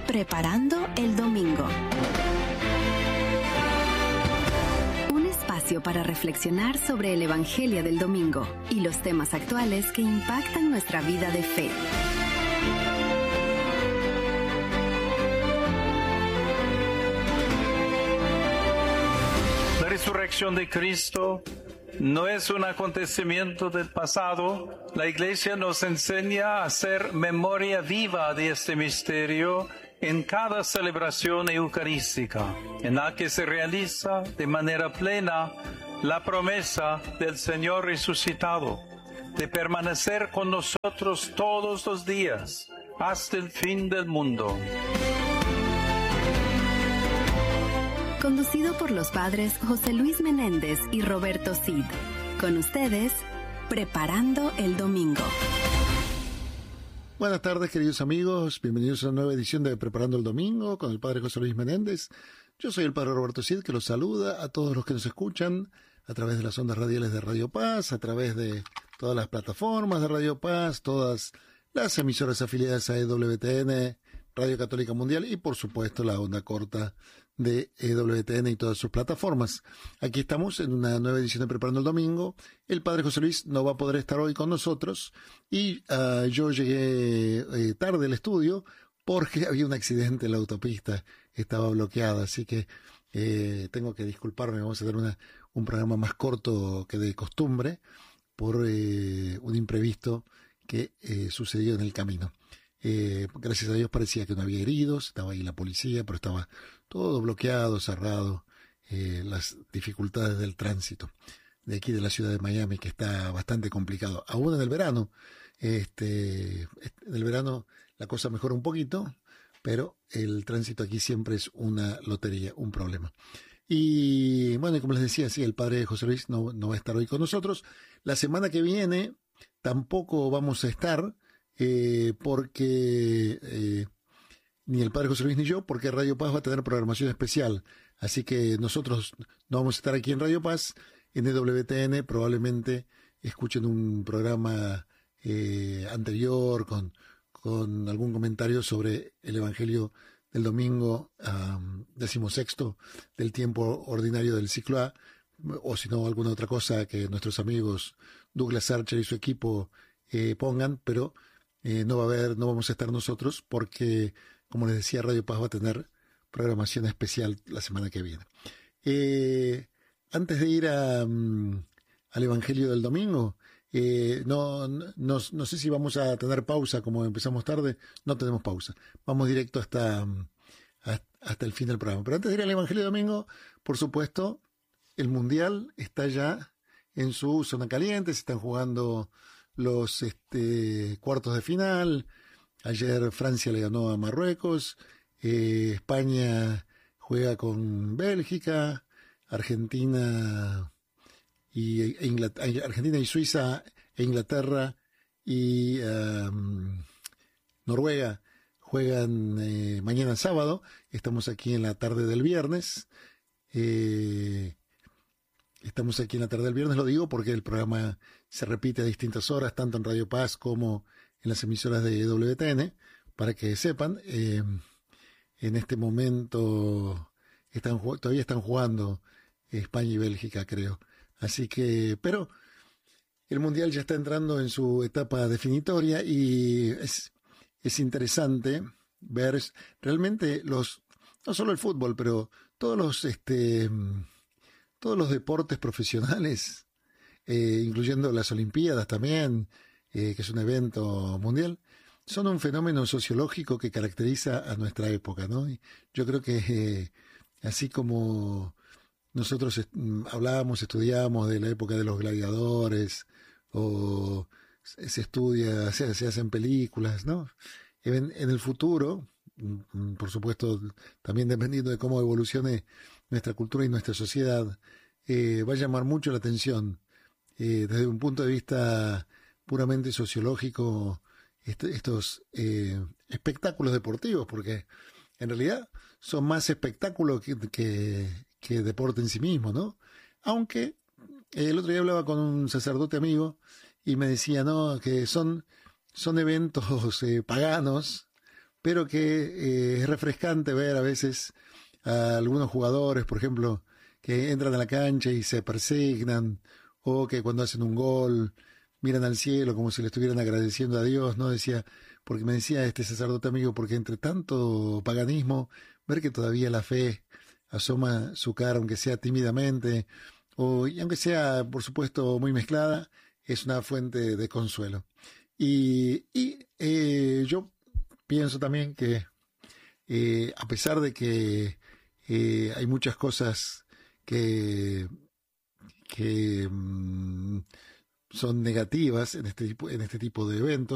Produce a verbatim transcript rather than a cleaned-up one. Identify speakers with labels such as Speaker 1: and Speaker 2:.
Speaker 1: Preparando el Domingo. Un espacio para reflexionar sobre el Evangelio del Domingo y los temas actuales que impactan nuestra vida de fe.
Speaker 2: La resurrección de Cristo no es un acontecimiento del pasado. La Iglesia nos enseña a hacer memoria viva de este misterio en cada celebración eucarística, en la que se realiza de manera plena la promesa del Señor resucitado, de permanecer con nosotros todos los días, hasta el fin del mundo.
Speaker 1: Conducido por los padres José Luis Menéndez y Roberto Cid. Con ustedes, Preparando el Domingo.
Speaker 3: Buenas tardes, queridos amigos. Bienvenidos a una nueva edición de Preparando el Domingo con el padre José Luis Menéndez. Yo soy el padre Roberto Cid, que los saluda a todos los que nos escuchan a través de las ondas radiales de Radio Paz, a través de todas las plataformas de Radio Paz, todas las emisoras afiliadas a E W T N, Radio Católica Mundial y, por supuesto, la onda corta de E W T N y todas sus plataformas. Aquí estamos en una nueva edición de Preparando el Domingo. El padre José Luis no va a poder estar hoy con nosotros y uh, yo llegué eh, tarde al estudio porque había un accidente en la autopista, estaba bloqueada, así que eh, tengo que disculparme. Vamos a tener una, un programa más corto que de costumbre por eh, un imprevisto que eh, sucedió en el camino. Eh, gracias a Dios parecía que no había heridos, estaba ahí la policía, pero estaba todo bloqueado, cerrado, eh, las dificultades del tránsito de aquí de la ciudad de Miami, que está bastante complicado. Aún en el verano, este, en el verano la cosa mejora un poquito, pero el tránsito aquí siempre es una lotería, un problema. Y bueno, y como les decía, sí, el padre José Luis no, no va a estar hoy con nosotros. La semana que viene tampoco vamos a estar, Eh, porque eh, ni el padre José Luis ni yo, porque Radio Paz va a tener programación especial, así que nosotros no vamos a estar aquí en Radio Paz. En E W T N probablemente escuchen un programa eh, anterior con, con algún comentario sobre el Evangelio del domingo um, decimosexto del tiempo ordinario del ciclo A, o si no alguna otra cosa que nuestros amigos Douglas Archer y su equipo eh, pongan, pero Eh, no va a haber, no vamos a estar nosotros porque, como les decía, Radio Paz va a tener programación especial la semana que viene. Eh, antes de ir a, um, al Evangelio del Domingo, eh, no, no, no sé si vamos a tener pausa como empezamos tarde. No tenemos pausa. Vamos directo hasta, um, hasta el fin del programa. Pero antes de ir al Evangelio del Domingo, por supuesto, el Mundial está ya en su zona caliente, se están jugando los este, cuartos de final. Ayer Francia le ganó a Marruecos, eh, España juega con Bélgica, Argentina y e Inglaterra, Argentina y Suiza e Inglaterra y um, Noruega juegan eh, mañana sábado. Estamos aquí en la tarde del viernes. Eh, Estamos aquí en la tarde del viernes, lo digo porque el programa se repite a distintas horas, tanto en Radio Paz como en las emisoras de E W T N, para que sepan. Eh, en este momento están, todavía están jugando España y Bélgica, creo. Así que, pero el Mundial ya está entrando en su etapa definitoria y es, es interesante ver realmente los, no solo el fútbol, pero todos los, este, todos los deportes profesionales, eh, incluyendo las Olimpiadas también, eh, que es un evento mundial, son un fenómeno sociológico que caracteriza a nuestra época, ¿no? Y yo creo que eh, así como nosotros est- hablábamos, estudiábamos de la época de los gladiadores, o se estudia, se, se hacen películas, ¿no? En, en el futuro, por supuesto, también dependiendo de cómo evolucione nuestra cultura y nuestra sociedad, eh, va a llamar mucho la atención, eh, desde un punto de vista puramente sociológico, est- estos eh, espectáculos deportivos, porque en realidad son más espectáculo que, que, que deporte en sí mismo, ¿no? Aunque eh, el otro día hablaba con un sacerdote amigo y me decía, no, que son, son eventos eh, paganos, pero que eh, es refrescante ver a veces a algunos jugadores, por ejemplo, que entran a la cancha y se persignan, o que cuando hacen un gol miran al cielo como si le estuvieran agradeciendo a Dios, ¿no? Decía, porque me decía este sacerdote amigo, porque entre tanto paganismo, ver que todavía la fe asoma su cara, aunque sea tímidamente, o y aunque sea, por supuesto, muy mezclada, es una fuente de consuelo. Y, y eh, yo pienso también que eh, a pesar de que eh, hay muchas cosas que, que mm, son negativas en este tipo, en este tipo de eventos,